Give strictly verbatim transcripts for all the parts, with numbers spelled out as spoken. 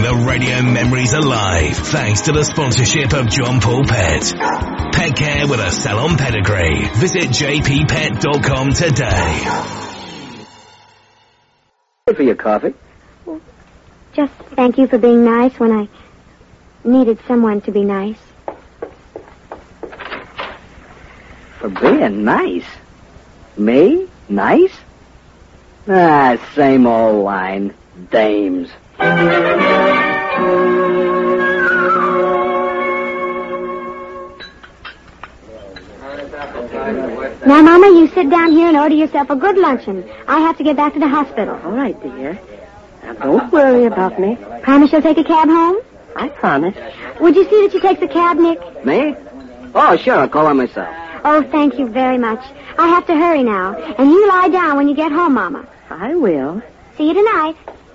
The radio memories alive thanks to the sponsorship of John Paul Pet. Pet care with a salon pedigree. Visit j p pet dot com today. For your coffee. Just thank you for being nice when I needed someone to be nice. For being nice? Me? Nice? Ah, same old line. Dames. Now, Mama, you sit down here and order yourself a good luncheon. I have to get back to the hospital. All right, dear. Now, don't worry about me. Promise you'll take a cab home? I promise. Would you see that she takes the cab, Nick? Me? Oh, sure, I'll call her myself. Oh, thank you very much. I have to hurry now. And you lie down when you get home, Mama. I will. See you tonight.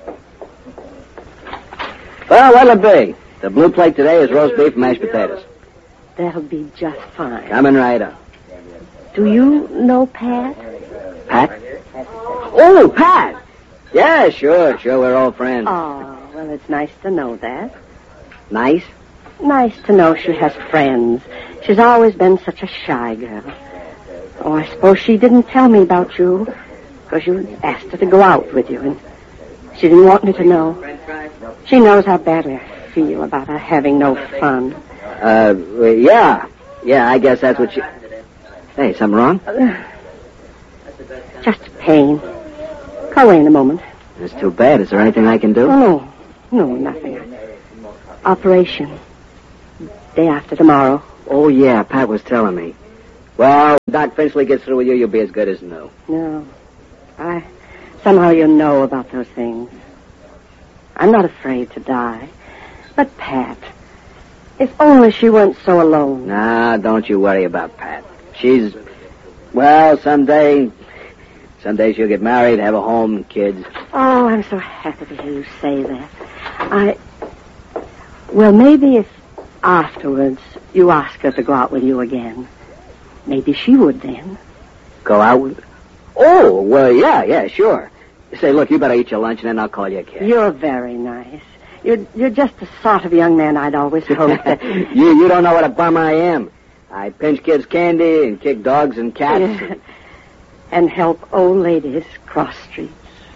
Well, what'll it be? The blue plate today is roast beef and mashed potatoes. That'll be just fine. Coming right up. Do you know Pat? Pat? Oh, Pat! Yeah, sure, sure, we're old friends. Oh, well, it's nice to know that. Nice? Nice to know she has friends. She's always been such a shy girl. Oh, I suppose she didn't tell me about you because you asked her to go out with you, and she didn't want me to know. She knows how badly I feel about her having no fun. Uh, well, yeah. Yeah, I guess that's what she... Hey, something wrong? Uh, just pain. Go away in a moment. That's too bad. Is there anything I can do? Oh, no. No, nothing. Operation. Day after tomorrow. Oh, yeah, Pat was telling me. Well, when Doc Finchley gets through with you, you'll be as good as new. No. I... Somehow you know about those things. I'm not afraid to die. But Pat... If only she weren't so alone. Nah, don't you worry about Pat. She's... Well, someday... Someday she'll get married, have a home, and kids. Oh, I'm so happy to hear you say that. I... Well, maybe if afterwards you ask her to go out with you again, maybe she would then. Go out with... Oh, well, yeah, yeah, sure. Say, look, you better eat your lunch, and then I'll call you a kid. You're very nice. You're, you're just the sort of young man I'd always hoped that... you, you don't know what a bum I am. I pinch kids' candy and kick dogs and cats. Yeah. And... and help old ladies cross streets.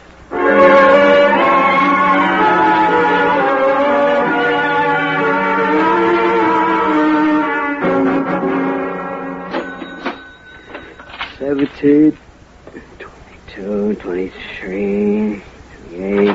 Seventeen, twenty-two, twenty-three, twenty-eight.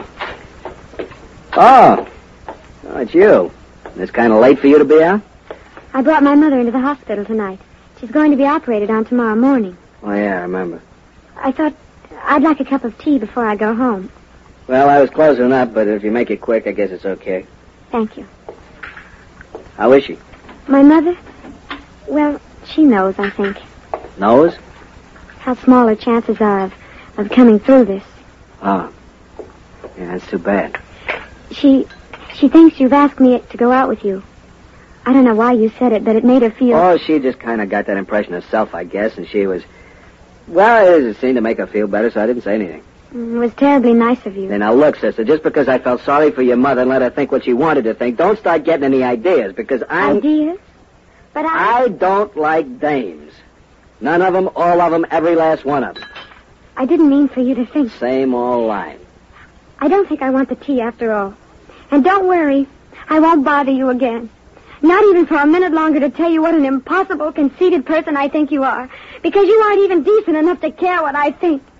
Oh, oh, it's you. It's kind of late for you to be out? I brought my mother into the hospital tonight. She's going to be operated on tomorrow morning. Oh, yeah, I remember. I thought I'd like a cup of tea before I go home. Well, I was closing up, but if you make it quick, I guess it's okay. Thank you. How is she? My mother? Well, she knows, I think. Knows? How small her chances are of, of coming through this. Oh. Yeah, that's too bad. She she thinks you've asked me to go out with you. I don't know why you said it, but it made her feel... Oh, she just kind of got that impression herself, I guess, and she was... Well, it seemed to make her feel better, so I didn't say anything. It was terribly nice of you. Then now, look, sister, just because I felt sorry for your mother and let her think what she wanted to think, don't start getting any ideas, because I'm... Ideas? But I... I don't like dames. None of them, all of them, every last one of them. I didn't mean for you to think... Same old line. I don't think I want the tea after all. And don't worry, I won't bother you again. Not even for a minute longer to tell you what an impossible, conceited person I think you are. Because you aren't even decent enough to care what I think.